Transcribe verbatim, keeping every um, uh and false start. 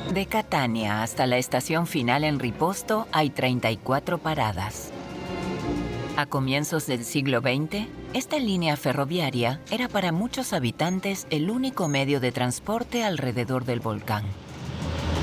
De Catania hasta la estación final en Riposto hay treinta y cuatro paradas. A comienzos del siglo veinte, esta línea ferroviaria era para muchos habitantes el único medio de transporte alrededor del volcán.